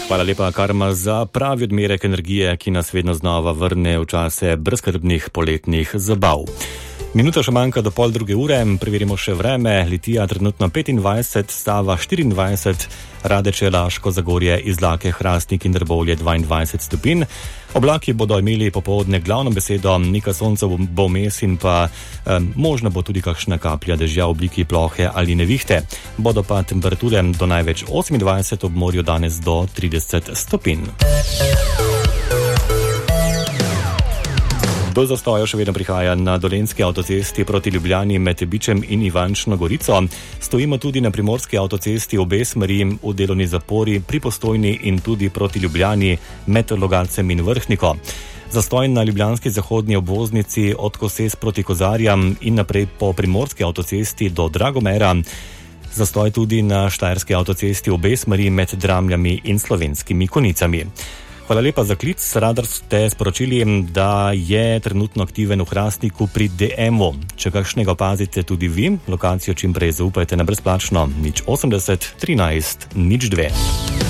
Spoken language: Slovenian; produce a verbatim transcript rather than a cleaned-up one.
Hvala lepa, Karma, za pravi odmerek energije, ki nas vedno znova vrne v čase brezskrbnih poletnih zabav. Minuta še manjka do pol druge ure, preverimo še vreme. Litija trenutno petindvajset, Stava štiriindvajset, Radeče, Laško, Zagorje, Izlake, Hrastnik in Trbovlje dvaindvajset stopinj. Oblaki bodo imeli popoldne glavno besedo, nekaj sonca bo vmes in pa eh, možno bo tudi kakšna kaplja dežja v obliki plohe ali nevihte. Bodo pa temperature do največ osemindvajset, ob morju danes do trideset stopinj. Do zastoja še vedno prihaja na Dolenjski avtocesti proti Ljubljani med Bičem in Ivančno Gorico. Stojimo tudi na Primorski avtocesti obe smeri v delovni zapori pri Postojni in tudi proti Ljubljani med Logatcem in Vrhniko. Zastoj na ljubljanski zahodni obvoznici od Koses proti Kozarjam in naprej po Primorski avtocesti do Dragomera. Zastoj tudi na Štajerski avtocesti obe smeri med Dramljami in Slovenskimi Konicami. Hvala lepa za klic. Radar ste sporočili, da je trenutno aktiven v Hrastniku pri D M-u. Če kakšnega opazite tudi vi, lokacijo čim prej zaupajte na brezplačno nič osemdeset trinajst nič dve.